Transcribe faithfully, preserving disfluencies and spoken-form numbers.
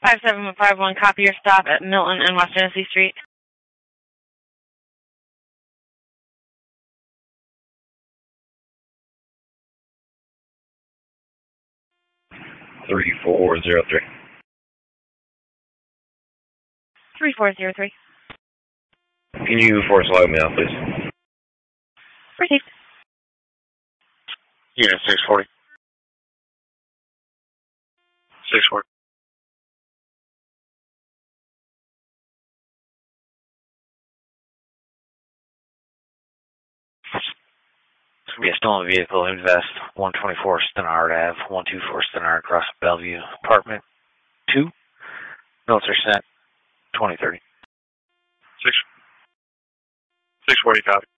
five seven five one, copy your stop at Milton and West Genesee Street. three four zero three. three four zero three. Can you force log me out, please? Received. Unit six forty. six forty. It's going to be a stolen vehicle, Invest, one twenty-four Stenard Ave, one two four Stenard, across Bellevue, apartment two, military cent, twenty thirty. six, six forty, copy.